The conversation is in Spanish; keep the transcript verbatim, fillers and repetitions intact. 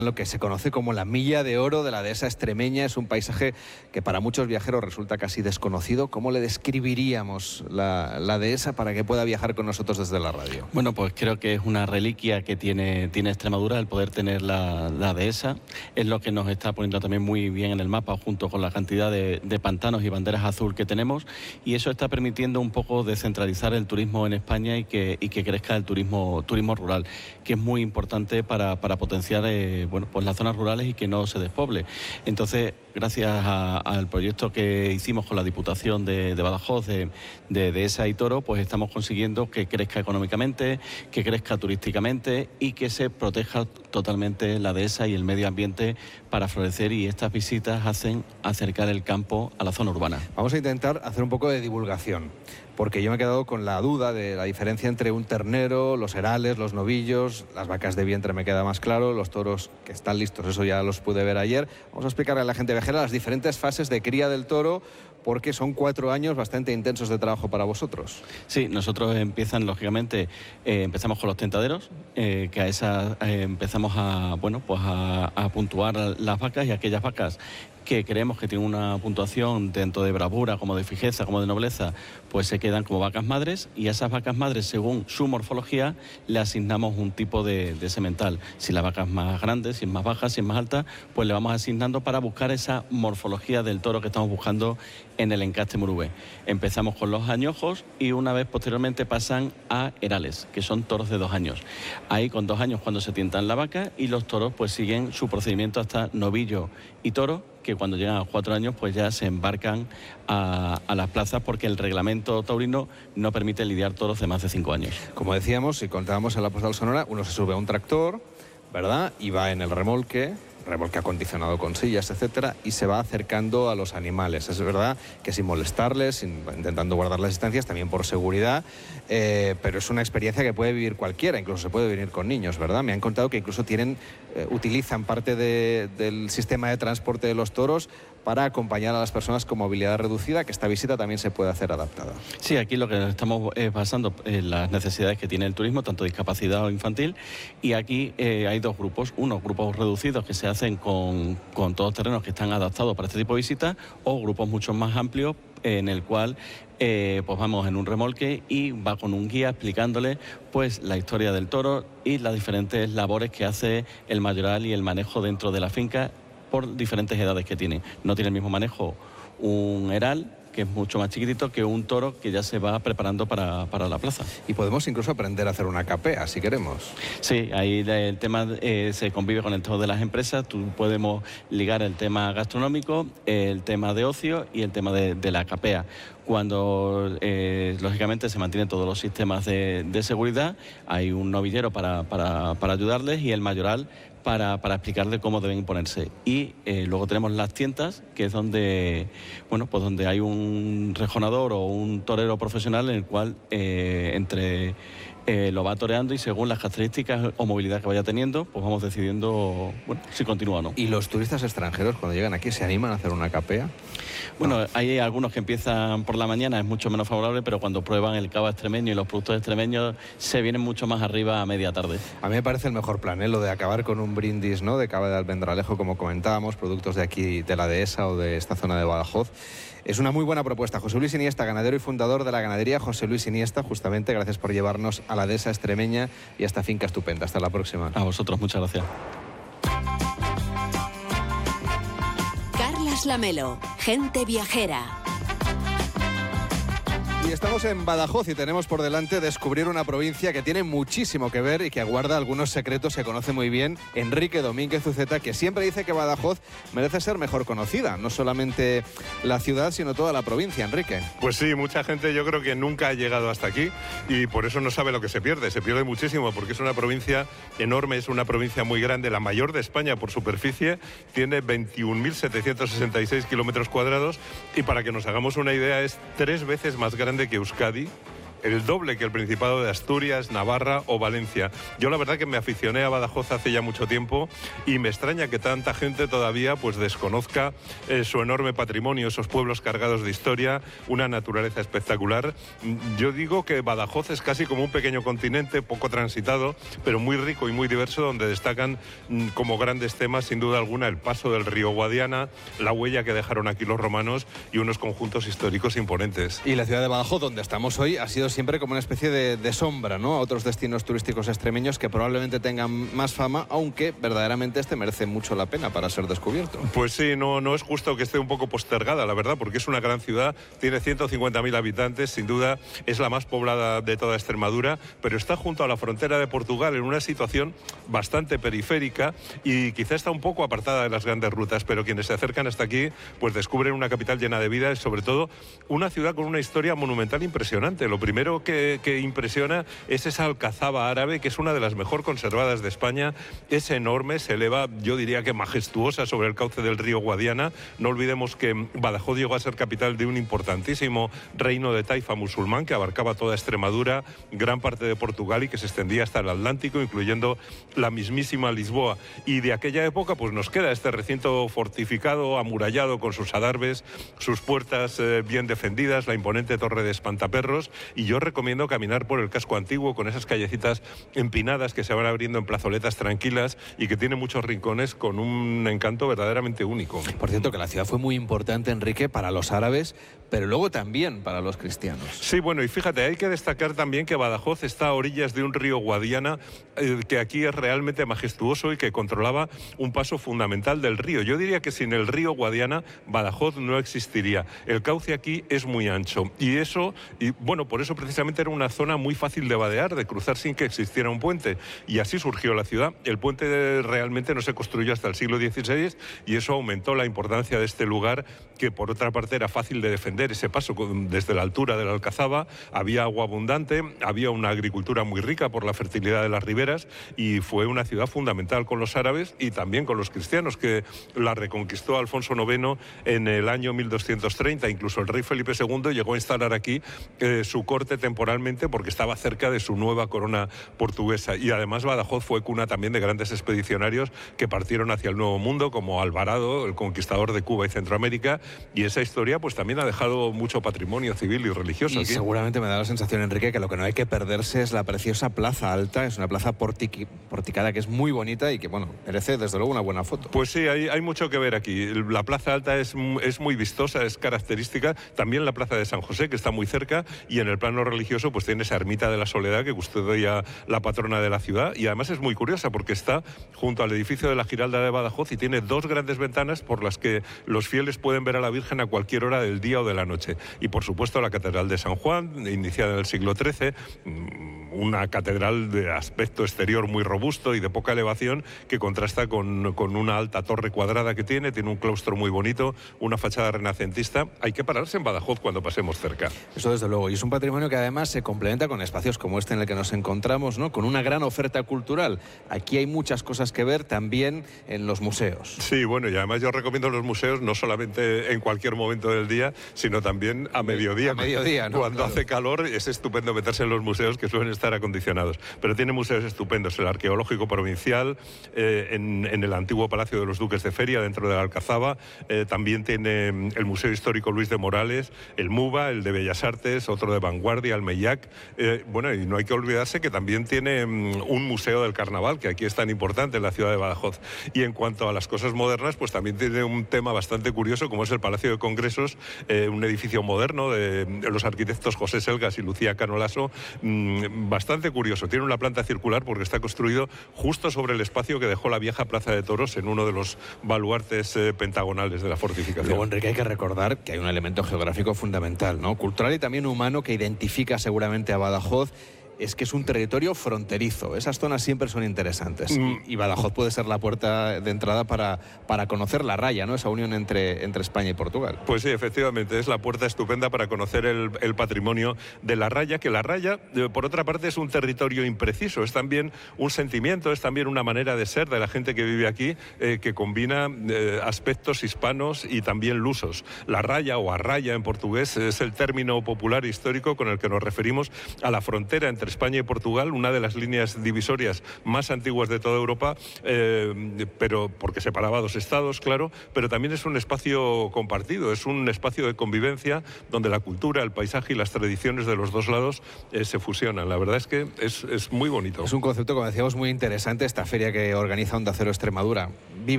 Lo que se conoce como la milla de oro de la dehesa extremeña es un paisaje que para muchos viajeros resulta casi desconocido. ¿Cómo le describiríamos la, la dehesa para que pueda viajar con nosotros desde la radio? Bueno, pues creo que es una reliquia que tiene, tiene Extremadura, el poder tener la, la dehesa. Es lo que nos está poniendo también muy bien en el mapa, junto con la cantidad de, de pantanos y banderas azul que tenemos. Y eso está permitiendo un poco descentralizar el turismo en España y que, y que crezca el turismo, turismo rural, que es muy importante para, para potenciar eh, bueno, pues las zonas rurales y que no se despoble. Entonces, gracias a, al proyecto que hicimos con la Diputación de, de Badajoz, de, de Dehesa y Toro, pues estamos consiguiendo que crezca económicamente, que crezca turísticamente y que se proteja totalmente la dehesa y el medio ambiente para florecer, y estas visitas hacen acercar el campo a la zona urbana. Vamos a intentar hacer un poco de divulgación, porque yo me he quedado con la duda de la diferencia entre un ternero, los herales, los novillos, las vacas de vientre me queda más claro, los toros que están listos, eso ya los pude ver ayer. Vamos a explicarle a la gente viajera las diferentes fases de cría del toro, porque son cuatro años bastante intensos de trabajo para vosotros. Sí, nosotros empiezan, lógicamente, eh, empezamos con los tentaderos, eh, que a esas eh, empezamos a, bueno, pues a, a puntuar las vacas, y aquellas vacas que creemos que tienen una puntuación tanto de bravura como de fijeza como de nobleza, pues se quedan como vacas madres, y a esas vacas madres, según su morfología, le asignamos un tipo de, de semental. Si la vaca es más grande, si es más baja, si es más alta, pues le vamos asignando para buscar esa morfología del toro que estamos buscando en el encaste Murube. Empezamos con los añojos y una vez posteriormente pasan a herales, que son toros de dos años. Ahí con dos años cuando se tientan la vaca, y los toros pues siguen su procedimiento hasta novillo y toro, que cuando llegan a cuatro años pues ya se embarcan a, a las plazas, porque el reglamento taurino no permite lidiar toros de más de cinco años. Como decíamos, si contábamos en la postal sonora, uno se sube a un tractor, ¿verdad? Y va en el remolque, remolque acondicionado con sillas, etcétera, y se va acercando a los animales. Es verdad que sin molestarles, sin, intentando guardar las distancias, también por seguridad, eh, pero es una experiencia que puede vivir cualquiera, incluso se puede venir con niños, ¿verdad? Me han contado que incluso tienen, eh, utilizan parte de, del sistema de transporte de los toros para acompañar a las personas con movilidad reducida, que esta visita también se puede hacer adaptada. Sí, aquí lo que nos estamos eh, basando en las necesidades que tiene el turismo, tanto discapacidad o infantil, y aquí eh, hay dos grupos, unos grupos reducidos que se hacen con, con todos terrenos que están adaptados para este tipo de visitas, o grupos mucho más amplios en el cual eh, pues vamos en un remolque y va con un guía explicándole pues la historia del toro y las diferentes labores que hace el mayoral y el manejo dentro de la finca por diferentes edades que tiene. No tiene el mismo manejo un heral, que es mucho más chiquitito, que un toro que ya se va preparando para, para la plaza. Y podemos incluso aprender a hacer una capea, si queremos. Sí, ahí el tema eh, se convive con el tema de las empresas. Tú podemos ligar el tema gastronómico, el tema de ocio y el tema de, de la capea. Cuando, eh, lógicamente, se mantienen todos los sistemas de, de seguridad, hay un novillero para, para, para ayudarles, y el mayoral para, para explicarles cómo deben imponerse. Y eh, luego tenemos las tientas, que es donde, bueno, pues donde hay un rejonador o un torero profesional en el cual eh, entre... Eh, lo va toreando, y según las características o movilidad que vaya teniendo, pues vamos decidiendo, bueno, si continúa o no. ¿Y los turistas extranjeros cuando llegan aquí se animan a hacer una capea? Bueno, no. Hay algunos que empiezan por la mañana, es mucho menos favorable, pero cuando prueban el cava extremeño y los productos extremeños se vienen mucho más arriba a media tarde. A mí me parece el mejor plan, ¿eh? Lo de acabar con un brindis, ¿no?, de cava de almendralejo, como comentábamos, productos de aquí, de la dehesa o de esta zona de Badajoz. Es una muy buena propuesta. José Luis Iniesta, ganadero y fundador de la ganadería José Luis Iniesta, justamente, gracias por llevarnos a la dehesa extremeña y a esta finca estupenda. Hasta la próxima. A vosotros, muchas gracias. Carlas Lamelo, gente viajera. Y estamos en Badajoz y tenemos por delante descubrir una provincia que tiene muchísimo que ver y que aguarda algunos secretos que conoce muy bien Enrique Domínguez Uceta, que siempre dice que Badajoz merece ser mejor conocida, no solamente la ciudad, sino toda la provincia. Enrique. Pues sí, mucha gente yo creo que nunca ha llegado hasta aquí y por eso no sabe lo que se pierde. Se pierde muchísimo porque es una provincia enorme, es una provincia muy grande, la mayor de España por superficie, tiene veintiún mil setecientos sesenta y seis kilómetros cuadrados, y para que nos hagamos una idea es tres veces más grande que Euskadi el doble que el Principado de Asturias, Navarra o Valencia. Yo la verdad que me aficioné a Badajoz hace ya mucho tiempo y me extraña que tanta gente todavía pues desconozca eh, su enorme patrimonio, esos pueblos cargados de historia, una naturaleza espectacular. Yo digo que Badajoz es casi como un pequeño continente, poco transitado, pero muy rico y muy diverso, donde destacan mm, como grandes temas, sin duda alguna, el paso del río Guadiana, la huella que dejaron aquí los romanos y unos conjuntos históricos imponentes. Y la ciudad de Badajoz, donde estamos hoy, ha sido siempre como una especie de, de sombra, ¿no?, a otros destinos turísticos extremeños que probablemente tengan más fama, aunque verdaderamente este merece mucho la pena para ser descubierto. Pues sí, no, no es justo que esté un poco postergada, la verdad, porque es una gran ciudad, tiene ciento cincuenta mil habitantes, sin duda es la más poblada de toda Extremadura, pero está junto a la frontera de Portugal en una situación bastante periférica y quizá está un poco apartada de las grandes rutas, pero quienes se acercan hasta aquí pues descubren una capital llena de vida y sobre todo una ciudad con una historia monumental impresionante. Lo primero que, que impresiona es esa alcazaba árabe, que es una de las mejor conservadas de España, es enorme, se eleva, yo diría que majestuosa sobre el cauce del río Guadiana. No olvidemos que Badajoz llegó a ser capital de un importantísimo reino de taifa musulmán que abarcaba toda Extremadura, gran parte de Portugal y que se extendía hasta el Atlántico, incluyendo la mismísima Lisboa. Y de aquella época pues nos queda este recinto fortificado, amurallado con sus adarves, sus puertas eh, bien defendidas, la imponente torre de Espantaperros, y yo recomiendo caminar por el casco antiguo con esas callecitas empinadas que se van abriendo en plazoletas tranquilas y que tiene muchos rincones con un encanto verdaderamente único. Por cierto, que la ciudad fue muy importante, Enrique, para los árabes, pero luego también para los cristianos. Sí, bueno, y fíjate, hay que destacar también que Badajoz está a orillas de un río Guadiana, eh, que aquí es realmente majestuoso y que controlaba un paso fundamental del río. Yo diría que sin el río Guadiana, Badajoz no existiría. El cauce aquí es muy ancho y eso, y bueno, por eso precisamente era una zona muy fácil de vadear, de cruzar sin que existiera un puente. Y así surgió la ciudad. El puente realmente no se construyó hasta el siglo dieciséis y eso aumentó la importancia de este lugar, que por otra parte era fácil de defender ese paso desde la altura de la Alcazaba. Había agua abundante, había una agricultura muy rica por la fertilidad de las riberas y fue una ciudad fundamental con los árabes y también con los cristianos, que la reconquistó Alfonso noveno en el año mil doscientos treinta. Incluso el rey Felipe segundo llegó a instalar aquí eh, su corte temporalmente porque estaba cerca de su nueva corona portuguesa. Y además Badajoz fue cuna también de grandes expedicionarios que partieron hacia el Nuevo Mundo, como Alvarado, el conquistador de Cuba y Centroamérica, y esa historia pues también ha dejado mucho patrimonio civil y religioso y aquí. Seguramente me da la sensación, Enrique, que lo que no hay que perderse es la preciosa Plaza Alta. Es una plaza portiqui, porticada que es muy bonita y que, bueno, merece desde luego una buena foto. Pues sí, hay, hay mucho que ver aquí. La Plaza Alta es, es muy vistosa, es característica. También la Plaza de San José, que está muy cerca, y en el plano religioso pues tiene esa ermita de la Soledad que custodia la patrona de la ciudad, y además es muy curiosa porque está junto al edificio de la Giralda de Badajoz y tiene dos grandes ventanas por las que los fieles pueden ver a la Virgen a cualquier hora del día o de la noche. Y por supuesto la Catedral de San Juan, iniciada en el siglo trece, una catedral de aspecto exterior muy robusto y de poca elevación, que contrasta con, con una alta torre cuadrada que tiene, tiene un claustro muy bonito, una fachada renacentista. Hay que pararse en Badajoz cuando pasemos cerca. Eso desde luego, y es un patrimonio que además se complementa con espacios como este en el que nos encontramos, ¿no?, con una gran oferta cultural. Aquí hay muchas cosas que ver también en los museos. Sí, bueno, y además yo recomiendo los museos no solamente en cualquier momento del día, sino también a mediodía. A mediodía, ¿no? Cuando Claro. hace calor es estupendo meterse en los museos, que suelen estar acondicionados. Pero tiene museos estupendos, el Arqueológico Provincial, eh, en, en el antiguo Palacio de los Duques de Feria, dentro de la Alcazaba. Eh, también tiene el Museo Histórico Luis de Morales, el MUBA, el de Bellas Artes, otro de vanguardia, el Meillac. Eh, bueno, y no hay que olvidarse que también tiene um, un museo del carnaval, que aquí es tan importante en la ciudad de Badajoz. Y en cuanto a las cosas modernas, pues también tiene un tema bastante curioso, como es el Palacio de Congresos, eh, un edificio moderno de, de los arquitectos José Selgas y Lucía Canolaso, mmm, bastante curioso. Tiene una planta circular porque está construido justo sobre el espacio que dejó la vieja Plaza de Toros en uno de los baluartes eh, pentagonales de la fortificación. Luego, Enrique, hay que recordar que hay un elemento geográfico fundamental, ¿no?, cultural y también humano, que identifica seguramente a Badajoz. es que es un territorio fronterizo. Esas zonas siempre son interesantes. Mm. Y, y Badajoz puede ser la puerta de entrada para, para conocer la raya, ¿no? Esa unión entre, entre España y Portugal. Pues sí, efectivamente, es la puerta estupenda para conocer el, el patrimonio de la raya, que la raya, por otra parte, es un territorio impreciso, es también un sentimiento, es también una manera de ser de la gente que vive aquí, eh, que combina eh, aspectos hispanos y también lusos. La raya o arraya en portugués es el término popular histórico con el que nos referimos a la frontera entre España y Portugal, una de las líneas divisorias más antiguas de toda Europa, eh, pero porque separaba dos estados, claro, pero también es un espacio compartido, es un espacio de convivencia donde la cultura, el paisaje y las tradiciones de los dos lados eh, se fusionan. La verdad es que es, es muy bonito. Es un concepto, como decíamos, muy interesante, esta feria que organiza Onda Cero Extremadura. Vive